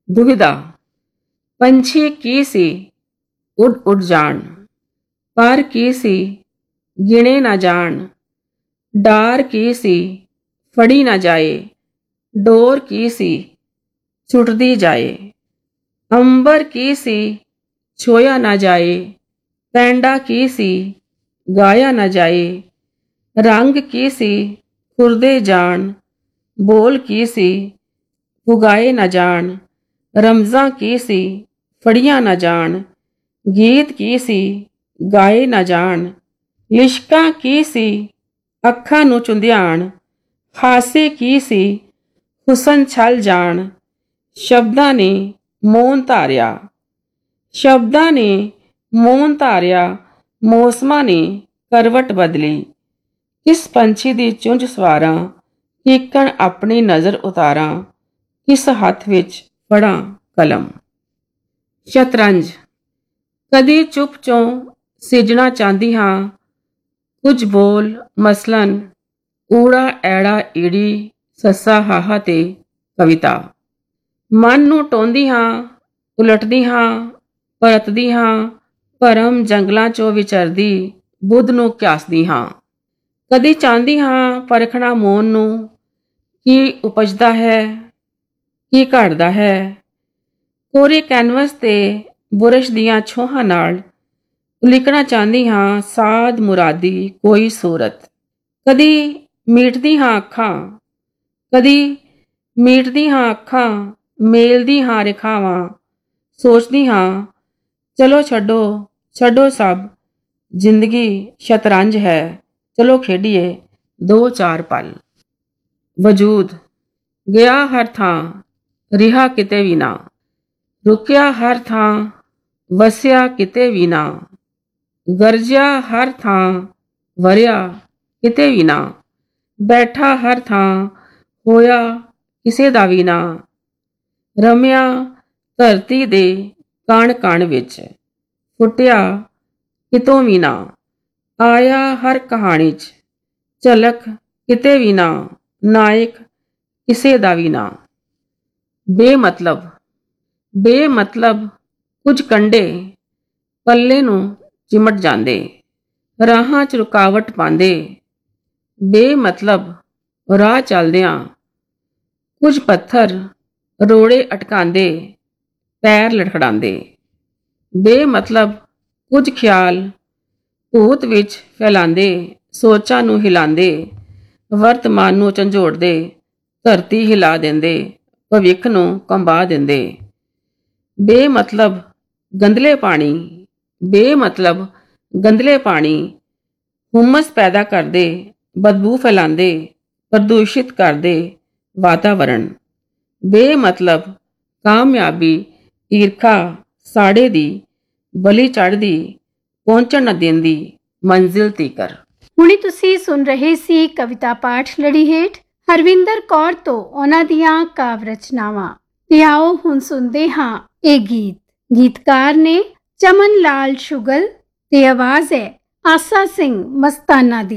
दुविधा पंछी की सी उड़ उड़ जान, पर की सी गिने ना जान, डार की सी फड़ी ना जाए, डोर की सी छुटदी जाए, अंबर की सी छोया ना जाए, पैंडा की सी गाया ना जाए, रंग की सी खुरदे जान, बोल की सी पुगाए ना जान, रमज़ां की सी फड़ियां ना जान, गीत की सी गाए ना जान, लिशकां की सी अखां नूं चुंधियाण, हासे की सी हुसन छल जान, शब्दां ने मौन धारिया, शब्दां ने मौन धारिया, मौसमां ने करवट बदली, किस पंछी दी चुंझ सवारां, कीकण अपनी नज़र उतारां, किस हत्थ विच फड़ां कलम। शतरंज कदी चुप चों सिजना चाहती हाँ, कुछ बोल मसलन ऊड़ा ऐड़ा ईड़ी सस्सा हाहा ते कविता। मन नूं टोंदी हाँ, उलटदी हाँ, परतदी हाँ, भरम जंगलां चों विचरदी बुध नूं क्यासदी हाँ। कदी चाहती हाँ परखना मौन नूं, की उपजदा है की घटदा है। कोरे कैनवस ते बुरश दियां छोहां नाल उलिकना चाहती हाँ साध मुरादी कोई सूरत। कदी मीटदी हाँ अखां, कदी मीटदी हाँ अखां, मेलदी हाँ रेखावां, सोचदी हाँ चलो छड्डो छड्डो सब, जिंदगी शतरंज है, चलो खेडिए दो चार पल। वजूद गया हर थां, रिहा किते भी ना, रुकिया हर थां, वसिया किते भी ना, गरजिया हर थां, वरिया किते भी ना, बैठा हर थां, होया किसे दा भी ना, रमिया धरती दे कण कण विच, फुटिया कितों भी ना, आया हर कहानी च, झलक किते भी ना, नायक किसे दा भी ना। बेमतलब बेमतलब कुछ कंडे पल्ले नूं चिमट जांदे, राहां च रुकावट पांदे, बेमतलब राह चलदियां कुछ पत्थर रोड़े अटकांदे, पैर लड़खड़ांदे, बेमतलब कुछ ख्याल भूत विच फैलांदे, सोचां नूं हिलांदे, वर्तमान नूं झंझोड़दे, धरती हिला देंदे, भविख नूं कंबा देंदे। बेमतलब गंदले पानी, बेमतलब गंदले पानी हुमस पैदा करदे, बदबू फैलांदे, प्रदूषित करदे वातावरण। बेमतलब कामयाबी ईरखा साड़े दी बली चढ़दी, पहुंचण न देंदी मंजिल तीकर। ਹੁਣੀ ਤੁਸੀਂ ਸੁਣ ਰਹੇ ਸੀ ਕਵਿਤਾ ਪਾਠ ਲੜੀ ਹੇਠ ਹਰਵਿੰਦਰ ਕੌਰ ਤੋਂ ਉਹਨਾਂ ਦੀਆਂ ਕਾਵ ਰਚਨਾਵਾਂ। ਤੇ ਆਓ ਹੁਣ ਸੁਣਦੇ ਹਾਂ ਇਹ ਗੀਤ। ਗੀਤਕਾਰ ਨੇ ਚਮਨ ਲਾਲ ਸ਼ੁਗਲ ਤੇ ਆਵਾਜ਼ ਹੈ ਆਸਾ ਸਿੰਘ ਮਸਤਾਨਾ ਦੀ।